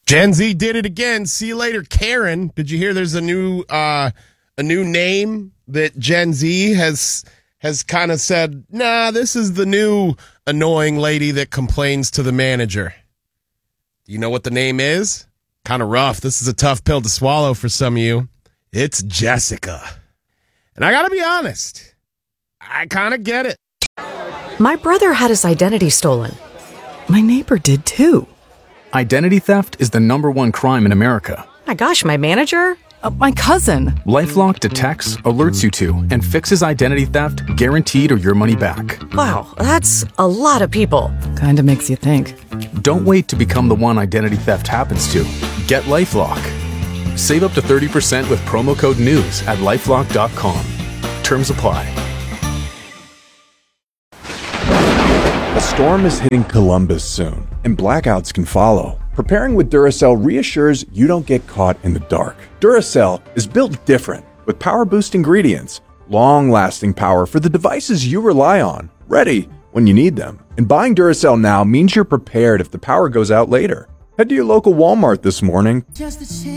Gen Z did it again. See you later, Karen. Did you hear there's a new name that Gen Z has kind of said, nah, this is the new annoying lady that complains to the manager. Do you know what the name is? Kind of rough. This is a tough pill to swallow for some of you. It's Jessica. And I got to be honest, I kind of get it. My brother had his identity stolen. My neighbor did too. Identity theft is the #1 crime in America. My gosh, my manager? My cousin. LifeLock detects, alerts you to, and fixes identity theft guaranteed or your money back. Wow, that's a lot of people. Kinda makes you think. Don't wait to become the one identity theft happens to. Get LifeLock. Save up to 30% with promo code NEWS at LifeLock.com. Terms apply. A storm is hitting Columbus soon, and blackouts can follow. Preparing with Duracell reassures you don't get caught in the dark. Duracell is built different, with power-boost ingredients, long-lasting power for the devices you rely on, ready when you need them. And buying Duracell now means you're prepared if the power goes out later. Head to your local Walmart this morning.